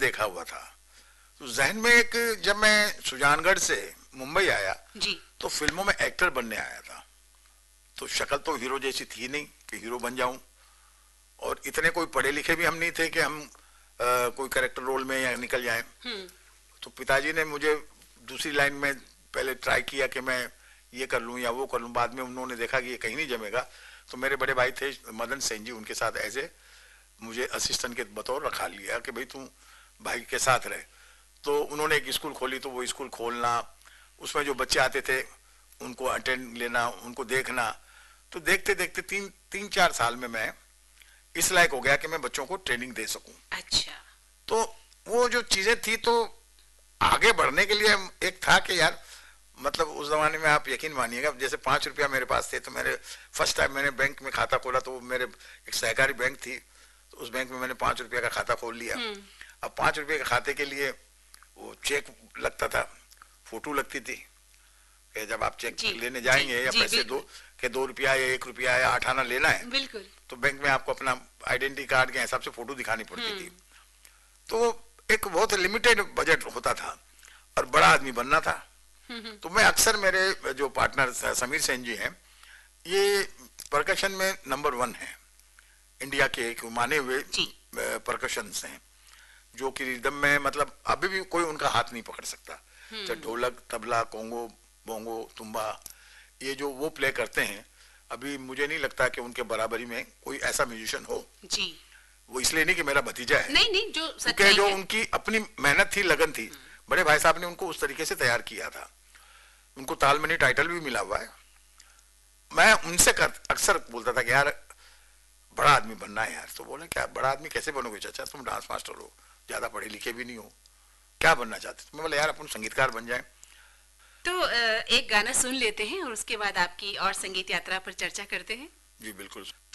देखा हुआ था। तो जहन में एक, जब मैं सुजानगढ़ से मुंबई आया जी, तो फिल्मों में एक्टर बनने आया था। तो शक्ल तो हीरो जैसी थी नहीं कि हीरो बन जाऊं, और इतने कोई पढ़े लिखे भी हम नहीं थे कि हम कोई कैरेक्टर रोल में या निकल जाएं। तो पिताजी ने मुझे दूसरी लाइन में पहले ट्राई किया कि मैं ये कर लूं या वो कर लूं। बाद में उन्होंने देखा कि ये कहीं नहीं जमेगा, तो मेरे बड़े भाई थे मदन सेन जी, उनके साथ एज ए मुझे असिस्टेंट के बतौर रखा लिया कि भाई तू भाई के साथ रहे। तो उन्होंने एक स्कूल खोली, तो वो स्कूल खोलना, उसमें जो बच्चे आते थे उनको अटेंड लेना, उनको देखना। तो देखते देखते तीन चार साल में मैं इस लायक हो गया कि मैं बच्चों को ट्रेनिंग दे सकूं। अच्छा। तो वो जो चीजें थी, तो आगे बढ़ने के लिए एक था कि यार, मतलब उस जमाने में आप यकीन मानिएगा, जैसे 5 रुपया मेरे पास थे, तो मेरे फर्स्ट टाइम मैंने बैंक में खाता खोला, तो मेरे एक सहकारी बैंक थी, तो उस बैंक में मैंने 5 रुपया का खाता खोल लिया। अब 5 रुपये के खाते के लिए वो चेक लगता था, फोटो लगती थी कि जब आप चेक लेने जाएंगे या पैसे दो कि 2 रुपया या 1 रुपया या 8 आना लेना है, बिल्कुल, तो बैंक में आपको अपना आइडेंटिटी कार्ड के हिसाब से फोटो दिखानी पड़ती थी। तो एक बहुत लिमिटेड बजट होता था और बड़ा आदमी बनना था। तो मैं अक्सर, मेरे जो पार्टनर समीर सेन जी हैं, ये परकशन में नंबर 1 है इंडिया के, एक माने हुए परकशंस हैं जो कि रिदम में, मतलब अभी भी कोई उनका हाथ नहीं पकड़ सकता। चाहे ढोलक, तबला, कोंगो, बोंगो, तुम्बा, ये जो वो प्ले करते हैं, अभी मुझे नहीं लगता कि उनके बराबरी में कोई ऐसा म्यूजिशियन हो जी। वो इसलिए नहीं कि मेरा भतीजा है, नहीं, जो क्योंकि जो उनकी अपनी मेहनत थी, लगन थी, बड़े भाई साहब ने उनको उस तरीके से तैयार किया था। उनको तालमनी टाइटल भी मिला हुआ है। मैं उनसे अक्सर बोलता था कि यार बड़ा आदमी बनना है यार। तो बोले क्या बड़ा आदमी कैसे बनोगे चाचा, तुम डांस मास्टर हो, ज्यादा पढ़े लिखे भी नहीं हो, क्या बनना चाहते? मैं बोला यार अपन संगीतकार बन जाए। तो एक गाना सुन लेते हैं और उसके बाद आपकी और संगीत यात्रा पर चर्चा करते हैं। जी बिल्कुल।